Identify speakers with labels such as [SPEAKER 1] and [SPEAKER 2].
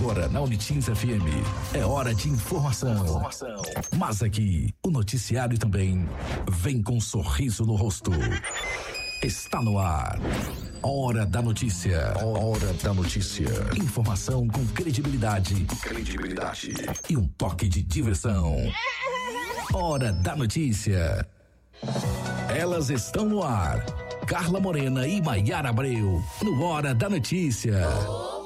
[SPEAKER 1] Agora na Unitize FM é hora de informação. Mas aqui o noticiário também vem com um sorriso no rosto. Está no ar. Hora da notícia. Hora da notícia. Informação com credibilidade. E um toque de diversão. Hora da notícia. Elas estão no ar. Carla Morena e Maiara Abreu no Hora da Notícia.